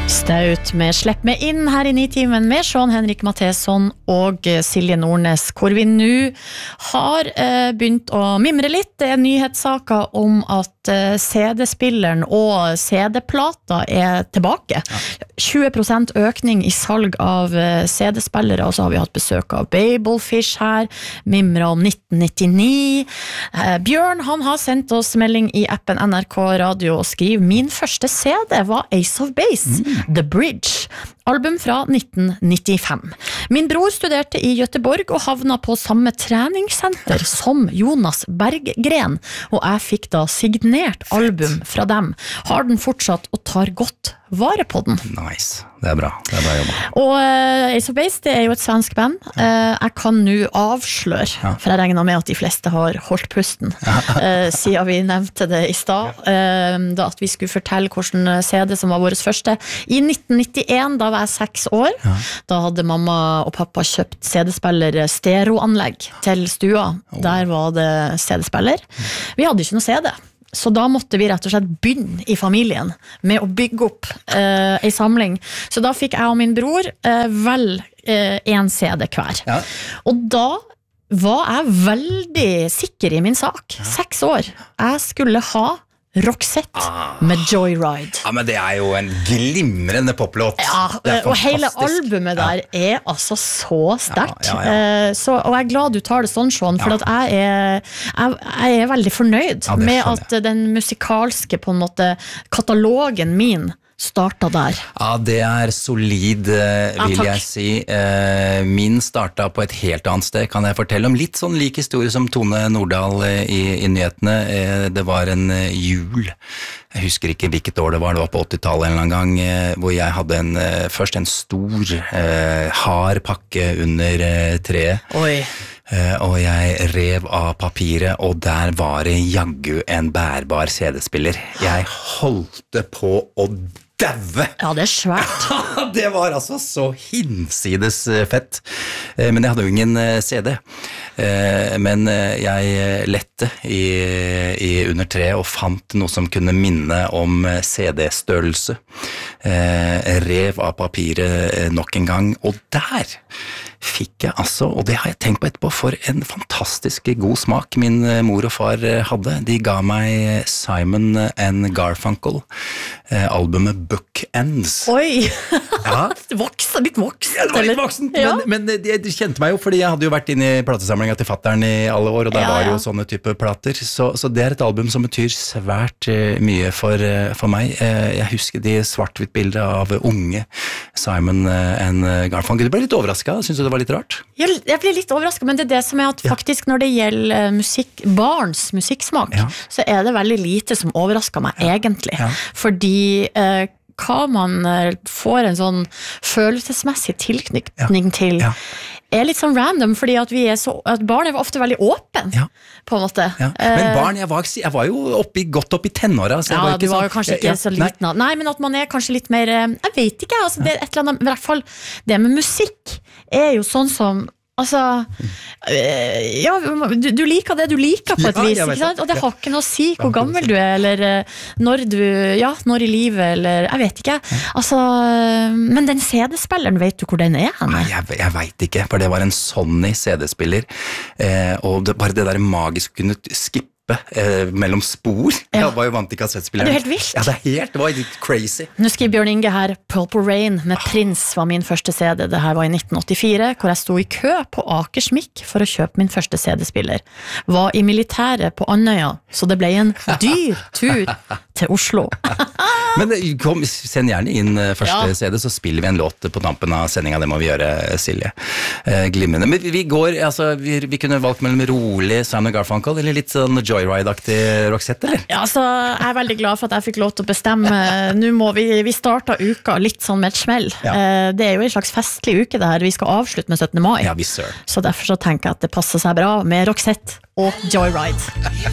Staut med Slipp meg inn her I Nitimen med Sean Henrik Matheson og Silje Nordnes, hvor vi nå har begynt å mimre litt. Det nyhetssaker om at CD-spilleren og CD-plata tilbake. 20% økning I salg av CD-spillere, og så har vi hatt besøk av Babelfish her, mimre om 1999. Bjørn, han har sendt oss melding I appen NRK Radio og skriver: min første CD var Ace of Base, The Bridge, album fra 1995. Min bror studerte I Göteborg og havna på samme treningssenter som Jonas Berggren, og jeg fikk da signert album fra dem. Har den fortsatt og tar godt vare på den. Nice, det bra jobba. Og Ace of Base, det jo et svensk band. Jeg kan nå avsløre, for jeg regner med at de fleste har holdt pusten, siden vi nevnte det I stad, da at vi skulle fortelle hvordan CD som var vårt første. I 1991, da var jeg 6 år, da hadde mamma og pappa kjøpt CD-spiller stereoanlegg til stua. Der var det CD-spiller. Vi hadde ikke noe CD. Så da måtte vi rett og slett begynne I familien med å bygge opp en samling. Så da fikk jeg og min bror vel en CD hver. Og da var jeg veldig sikker I min sak. 6 år. Jeg skulle ha Roxette med Joyride. Ja, men det jo en glimrende poplåt. Ja, og hele albumet der altså så sterkt. Og jeg glad du tar det sånn, Sean, for at jeg veldig fornøyd med at den musikalske på en måte katalogen min starta der. Ja, det solid, vil jeg si. Min starta på et helt annet sted, kan jeg fortelle om. Litt sånn lik historie som Tone Nordahl I nyhetene. Det var en jul. Jeg husker ikke hvilket år det var på 80-tallet en eller annen gang, hvor jeg hadde først en stor, hard pakke under treet. Oi. Og jeg rev av papiret, og der var det jaggu en bærbar CD-spiller. Jeg holdt på å døve. Ja, det svært. Det var altså så hinsides fett. Men jeg hadde jo ingen CD. Men jeg lette I under treet og fant noe som kunne minne om CD-størrelse. Rev av papiret nok en gang, og der fikk jeg altså, og det har jeg tenkt på etterpå, for en fantastisk god smak min mor og far hadde. De ga meg Simon and Garfunkel, albumet Bookends. Oi! Litt voksen. Ja, det var litt voksen, men de kjente meg jo, fordi jeg hadde jo vært inne I platesamlinga til fatteren I alle år, og der var jo sånne type plater. Så det et album som betyr svært mye for meg. Jeg husker de svart-hvitt-bilder av unge Simon and Garfunkel. Du ble litt overrasket, synes du det var litt rart? Jeg ble litt overrasket, men det det som at faktisk når det gjelder barns musikksmak, så det veldig lite som overrasker meg egentlig. Fordi hva man får en sånn følelsesmessig tilknytning til litt sånn random, fordi at at barn ofte veldig åpen, på en måte. Men barn, jeg var jo godt opp I tenåra, så jeg var ikke du var jo kanskje ikke så liten. Nei, men at man kanskje litt mer, jeg vet ikke, altså, det et eller annet, I hvert fall, det med musikk jo sånn som altså, du liker det du liker på et vis, ikke sant? Og det har ikke noe å si hvor gammel du eller når I livet, eller jeg vet ikke. Altså, men den CD-spilleren, vet du hvor den Nei, jeg vet ikke, for det var en Sony CD-spiller, og bare det der magisk kunne skippe mellom spor. Jeg var jo vant til kassettspilleren. Det helt vilt. Ja, det var litt crazy. Nå skriver Bjørn Inge her, Purple Rain med Prins var min første CD. Det her var I 1984, hvor jeg sto I kø på Akersmik for å kjøpe min første CD-spiller. Var I militæret på Andøya, så det ble en dyr tur til Oslo. Men send gjerne inn første CD, så spiller vi en låt på tampen av sendingen. Det må vi gjøre, Silje. Glimrende. Men vi går, altså, vi kunne valgt mellom rolig Simon Garfunkel, eller litt sånn Joyride-aktig Roxette, eller? Ja, altså, jeg veldig glad for at jeg fikk lov til å bestemme. Nå må vi starta uka litt sånn med et smell. Det jo en slags festlig uke det her. Vi skal avslutte med 17. mai. Ja, visst, sir. Så derfor så tenker jeg at det passer seg bra med Roxette og Joyride.